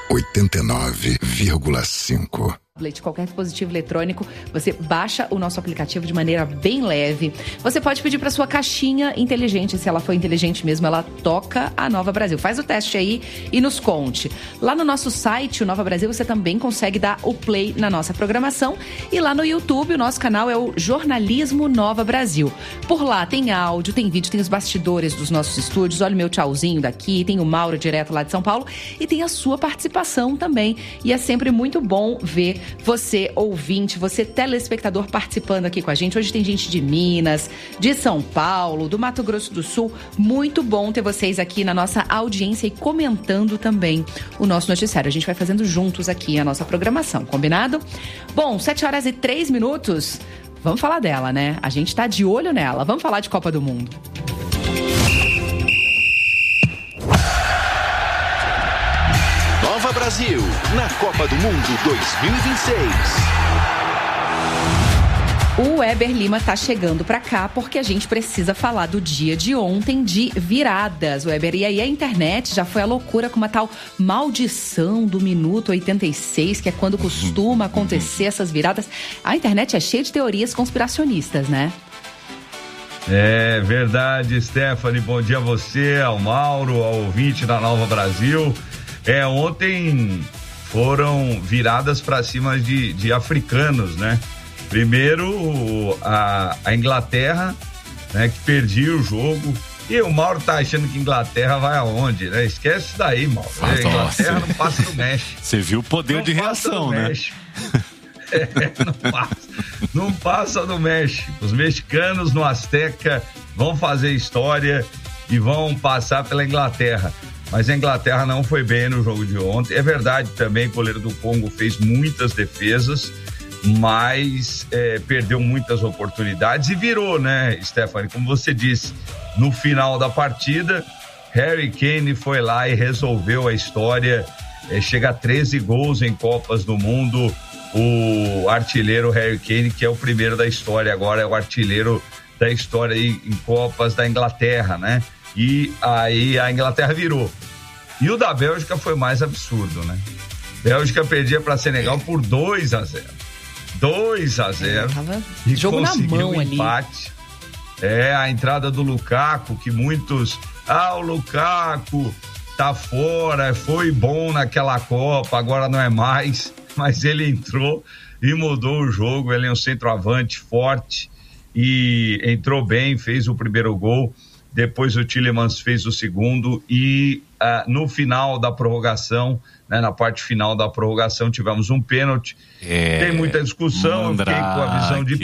89,5. De qualquer dispositivo eletrônico, você baixa o nosso aplicativo de maneira bem leve. Você pode pedir para sua caixinha inteligente, se ela for inteligente mesmo, ela toca a Nova Brasil. Faz o teste aí e nos conte. Lá no nosso site, o Nova Brasil, você também consegue dar o play na nossa programação. E lá no YouTube, o nosso canal é o Jornalismo Nova Brasil. Por lá tem áudio, tem vídeo, tem os bastidores dos nossos estúdios. Olha o meu tchauzinho daqui, tem o Mauro direto lá de São Paulo e tem a sua participação também. E é sempre muito bom ver você, ouvinte, você telespectador participando aqui com a gente. Hoje tem gente de Minas, de São Paulo, do Mato Grosso do Sul. Muito bom ter vocês aqui na nossa audiência e comentando também o nosso noticiário. A gente vai fazendo juntos aqui a nossa programação, combinado? Bom, 7h03. Vamos falar dela, né? A gente tá de olho nela. Vamos falar de Copa do Mundo. Nova Brasil, na Copa do Mundo 2026. O Weber Lima tá chegando pra cá porque a gente precisa falar do dia de ontem de viradas, Weber. E aí a internet já foi à loucura com uma tal maldição do minuto 86, que é quando costuma acontecer essas viradas. A internet é cheia de teorias conspiracionistas, né? É verdade, Stephanie. Bom dia a você, ao Mauro, ao ouvinte da Nova Brasil. Ontem foram viradas para cima de africanos, né? Primeiro a Inglaterra, né, que perdia o jogo. E o Mauro tá achando que Inglaterra vai aonde, né? Esquece isso daí, Mauro. Inglaterra não passa do México. Você viu o poder não de reação, né? Não passa do México. Os mexicanos no Azteca vão fazer história e vão passar pela Inglaterra. Mas a Inglaterra não foi bem no jogo de ontem. É verdade também, o goleiro do Congo fez muitas defesas, mas perdeu muitas oportunidades e virou, né, Stephanie? Como você disse, no final da partida, Harry Kane foi lá e resolveu a história. Chega a 13 gols em Copas do Mundo. O artilheiro Harry Kane, que é o primeiro da história, agora é o artilheiro da história aí em Copas da Inglaterra, né? E aí a Inglaterra virou. E o da Bélgica foi mais absurdo, né? Bélgica perdia para Senegal por 2-0. 2-0. E jogo na mão um empate. A entrada do Lukaku, que muitos... o Lukaku tá fora, foi bom naquela Copa, agora não é mais. Mas ele entrou e mudou o jogo. Ele é um centroavante forte e entrou bem, fez o primeiro gol. Depois o Tielemans fez o segundo e no final da prorrogação, né, na parte final da prorrogação, tivemos um pênalti. Tem muita discussão, fiquei com a visão de